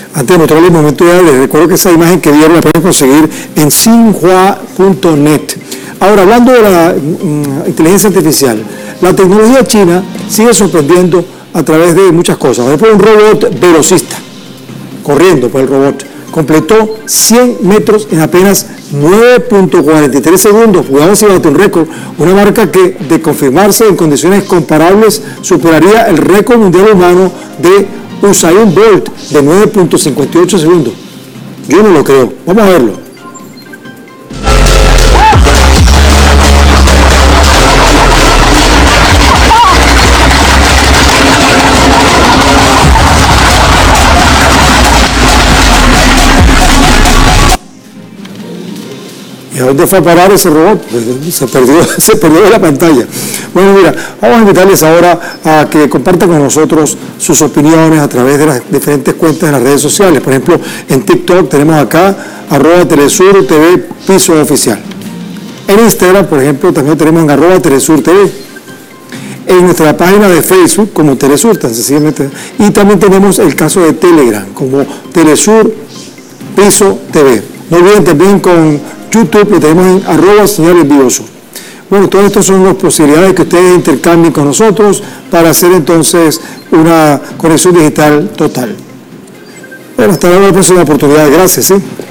Antes de mostrarles el momento ya, les recuerdo que esa imagen que vieron la pueden conseguir en xinhua.net. Ahora, hablando de la inteligencia artificial, la tecnología china sigue sorprendiendo a través de muchas cosas. Por ejemplo, un robot velocista, corriendo por el robot, completó 100 metros en apenas 9.43 segundos. Cuidado si bate un récord, una marca que, de confirmarse en condiciones comparables, superaría el récord mundial humano de Usain Bolt de 9.58 segundos. Yo no lo creo. Vamos a verlo. ¿Y a dónde fue a parar ese robot? Se perdió de la pantalla. Bueno, mira, vamos a invitarles ahora a que compartan con nosotros sus opiniones a través de las diferentes cuentas de las redes sociales. Por ejemplo, en TikTok tenemos acá, @TelesurTV piso oficial. En Instagram, por ejemplo, también tenemos en @TelesurTV. En nuestra página de Facebook, como Telesur, tan sencillamente. Y también tenemos el caso de Telegram, como Telesur piso TV. No olviden también con YouTube, lo tenemos en @señorelvioso. Bueno, todo esto son las posibilidades que ustedes intercambien con nosotros para hacer entonces una conexión digital total. Bueno, hasta la próxima oportunidad. Gracias, ¿sí?